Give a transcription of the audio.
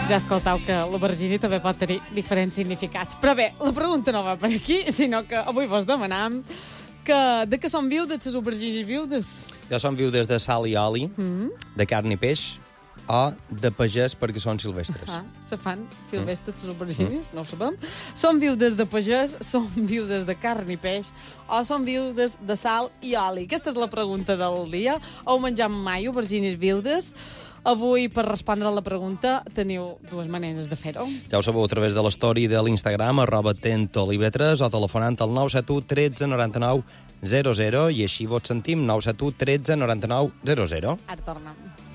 Ja escoltau que l'aubergine també pot tenir diferents significats. Però bé, la pregunta no va per aquí, sinó que avui vos demanam de què són viudes les aubergines viudes? Ja són viudes de sal i oli, de carn i peix, o de pagès perquè són silvestres. Se fan silvestres les aubergines, no ho sabem. Són viudes de pagès, són viudes de carn i peix, o són viudes de sal i oli? Aquesta és la pregunta del dia. Heu menjat mai aubergines viudes? Avui, per respondre a la pregunta, teniu dues maneres de fer-ho. Ja ho sabeu a través de l'story de l'Instagram, @tentolive3, o telefonant al 971 13 99 00, i així vos sentim, 971 13 99 00. Ara tornem.